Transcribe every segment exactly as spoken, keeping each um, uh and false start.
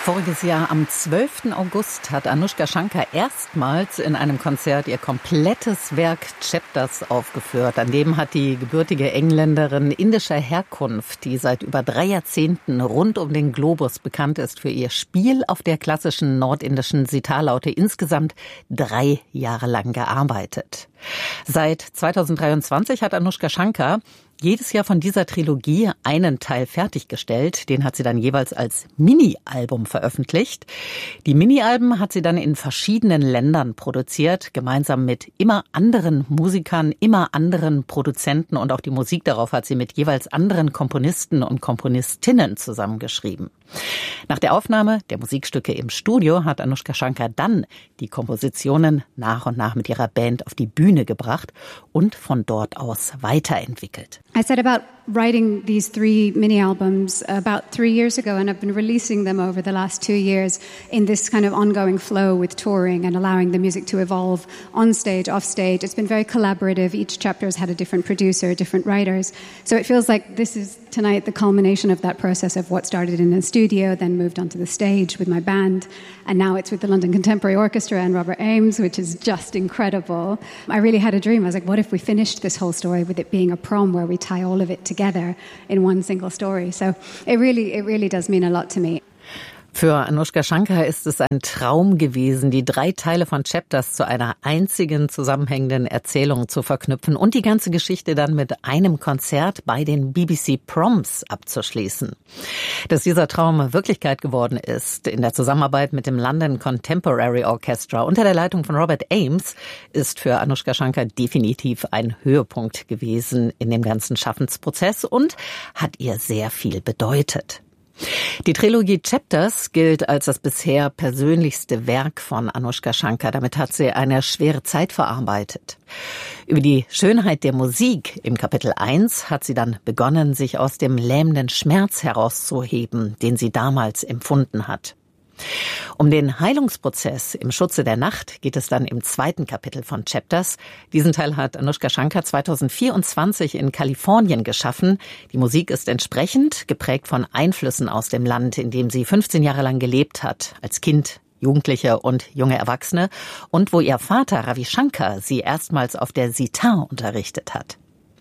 Voriges Jahr am zwölften August hat Anushka Shankar erstmals in einem Konzert ihr komplettes Werk Chapters aufgeführt. An dem hat die gebürtige Engländerin indischer Herkunft, die seit über drei Jahrzehnten rund um den Globus bekannt ist, für ihr Spiel auf der klassischen nordindischen Sitarlaute insgesamt drei Jahre lang gearbeitet. Seit zweitausenddreiundzwanzig hat Anushka Shankar jedes Jahr von dieser Trilogie einen Teil fertiggestellt. Den hat sie dann jeweils als Mini-Album veröffentlicht. Die Mini-Alben hat sie dann in verschiedenen Ländern produziert, gemeinsam mit immer anderen Musikern, immer anderen Produzenten, und auch die Musik darauf hat sie mit jeweils anderen Komponisten und Komponistinnen zusammengeschrieben. Nach der Aufnahme der Musikstücke im Studio hat Anushka Shankar dann die Kompositionen nach und nach mit ihrer Band auf die Bühne gebracht und von dort aus weiterentwickelt. I set about writing these three mini albums about three years ago, and I've been releasing them over the last two years in this kind of ongoing flow with touring and allowing the music to evolve on stage, off stage. It's been very collaborative. Each chapter has had a different producer, different writers. So it feels like this is tonight the culmination of that process of what started in the studio, then moved onto the stage with my band, and now it's with the London Contemporary Orchestra and Robert Ames, which is just incredible. I really had a dream. I was like, what if we finished this whole story with it being a prom where we tie all of it together in one single story? So it really, it really does mean a lot to me. Für Anushka Shankar ist es ein Traum gewesen, die drei Teile von Chapters zu einer einzigen zusammenhängenden Erzählung zu verknüpfen und die ganze Geschichte dann mit einem Konzert bei den B B C Proms abzuschließen. Dass dieser Traum Wirklichkeit geworden ist, in der Zusammenarbeit mit dem London Contemporary Orchestra unter der Leitung von Robert Ames, ist für Anushka Shankar definitiv ein Höhepunkt gewesen in dem ganzen Schaffensprozess und hat ihr sehr viel bedeutet. Die Trilogie Chapters gilt als das bisher persönlichste Werk von Anushka Shankar. Damit hat sie eine schwere Zeit verarbeitet. Über die Schönheit der Musik im Kapitel eins hat sie dann begonnen, sich aus dem lähmenden Schmerz herauszuheben, den sie damals empfunden hat. Um den Heilungsprozess im Schutze der Nacht geht es dann im zweiten Kapitel von Chapters. Diesen Teil hat Anushka Shankar zweitausendvierundzwanzig in Kalifornien geschaffen. Die Musik ist entsprechend geprägt von Einflüssen aus dem Land, in dem sie fünfzehn Jahre lang gelebt hat, als Kind, Jugendliche und junge Erwachsene, und wo ihr Vater Ravi Shankar sie erstmals auf der Sitar unterrichtet hat.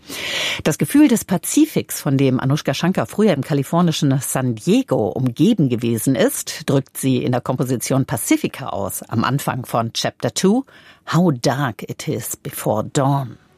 Das Gefühl des Pazifiks, von dem Anushka Shankar früher im kalifornischen San Diego umgeben gewesen ist, drückt sie in der Komposition Pacifica aus, am Anfang von Chapter two, How Dark It Is Before Dawn.